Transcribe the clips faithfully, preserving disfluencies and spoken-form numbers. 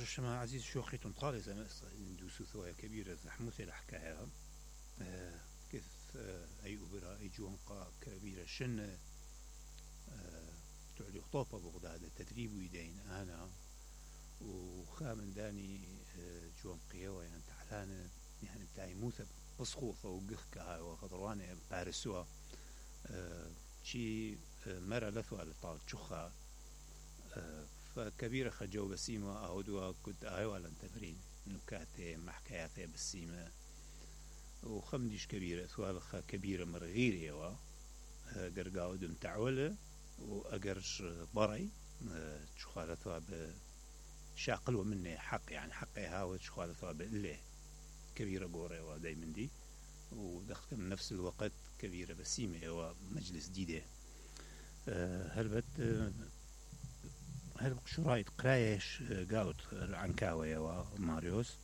شما عزيز شوخي تنطالي زي دوسو ثوية كبيرة زحموثي الحكاية آه كيف آه أي أبرا أي جونقا كبيرة شن آه تعلي خطوبة بغداد التدريب ويدين أنا وخامن داني آه جون قيوة يعني تعلانة يعني بتاعي موثى بصخوثة وقخكها وخضروانة بارسوا آه شي آه مرة لثوة لطال شخها آه فكبيرة خجو بسيمة أهدوا كنت أهوا لن تمرين نكاتي محكاياتي بسيمة وخمديش كبيرة ثوالخة كبيرة مرغيري و قرقاو دم تعولة وأقرش بري تشخالتها بشاقل ومني حق يعني حقي هاوت تشخالتها بإله كبيرة قوري ودايما دي ودخلت من نفس الوقت كبيرة بسيمة ومجلس ديدة هل بد هل شرايط قرايش قاوت عنكاوية وماريوس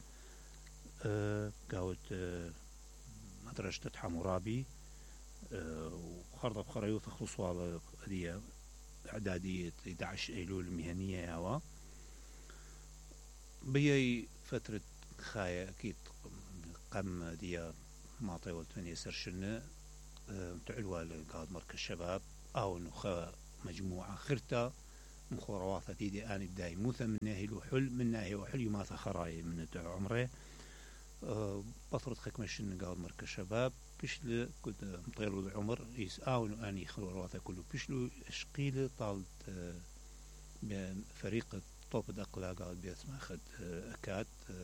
قاوت مدرسة حمورابي وخرطة بخريوط خلصوا على إعدادية إحدى عشر أيلول مهنية هوا بيي فترة خاية أكيد قم دي معطي والتمنية سرشنة تعلوها لقاعد مركز الشباب أو نخا مجموعة خرطة مخوروات ديدي آن الداي موثى من ناهي وحل من ناهي وحل يماثى خراي من عمره أه بطرد خكمشن قاعد مركز الشباب بشل كنت مطير العمر يساون اني خروراته كله بشلو اشقيله طالت أه بفريق طوب دقلا قاعد بيسمع اخذ أه اكاد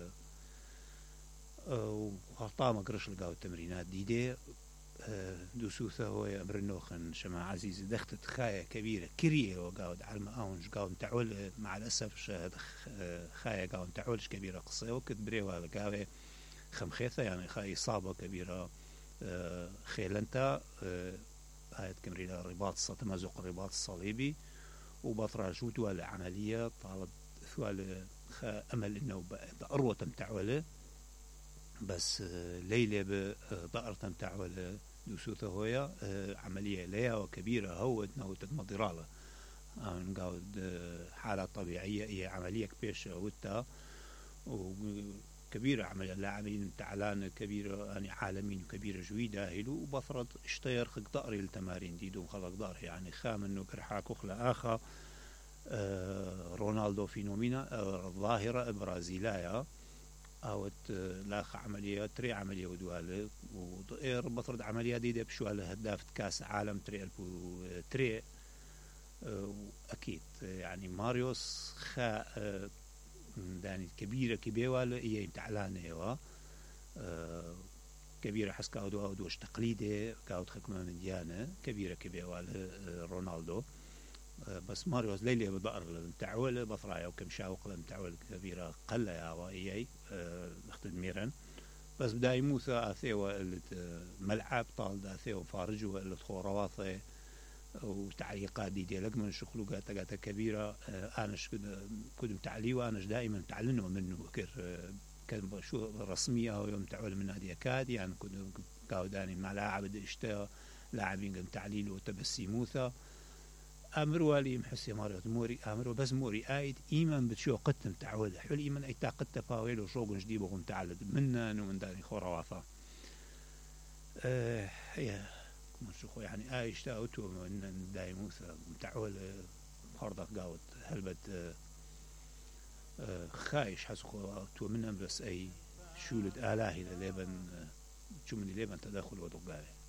أه وخطا ما قرش قاعد تمرينات ديدي أه دوسوثه هو امر النوخن شما عزيز دختت خايه كبيره كريه وقاعد على الماونج قاعد تعول مع الاسف شهد خايه قاعد تعولش كبيره قصه وكت بريوها قاعد خمخيثة يعني خاي إصابة كبيرة آه خيلنتا آه هاي تكمريلا الرباط تمازق الرباط الصليبي وبطرة جوتوا العملية طالب ثوال أمل إنه بأروة تمتعوله بس آه ليلة بأر تمتعوله دوسوثة هويا آه عملية ليها وكبيرة هو إنه تتمضراله آه نقاود آه حالة طبيعية هي عملية كبيرة وتا و كبيرة عمل اللاعبين تعلان كبيرة يعني عالمين كبيرة جويدة هيلو وبفرض اشتير خق ضاري التمارين دي دون خلق ضار يعني خام انه كرحاك اخلا اخا آه رونالدو فينومينا آه الظاهرة برازيلايا او لاخ عملية تري عملية ودوالة وضير بفرض عملية دي دي بشوالة هدافة كاس عالم تري البو تري آه اكيد يعني ماريوس خا آه داني كبيرة كبيرة هي تعلانة و آه كبيرة حس كاودو أودوش تقليدي كاود خكمة من ديانة كبيرة كبيرة آه رونالدو آه بس ماريوس ليلي ببقر لمتعول بطرايا وكم شاوق لمتعول كبيرة قلة يا وإياي آه اختد ميران بس بدا يموثى أثيوة اللي ملعب طال دا أثيوة فارجوا اللي تخورواثي وتعليقات دي ديالك من شخلوقات تقاتا كبيرة آه أنا كنت متعلي وأنا دائما تعلنه منه كر آه كان شو رسمية أو يوم تعول من هذه أكاد يعني كنت قاوداني مع لاعب اشتى لاعبين قم تعليل وتبسي موثى أمروا لي محسي ماريو موري أمروا بس موري آيد إيمان بتشو قتم تعول حول إيمان أي تاقت فاويل وشوق جديد وقم تعلد منا ومن داني خرافة آه هي مرشخو يعني آي اشتاوتو من داي موسى متعول خردق قاوت هلبت خايش حسخو تو منهم بس أي شولد آلاهي لليبن شو من ليبن تداخل ودقاري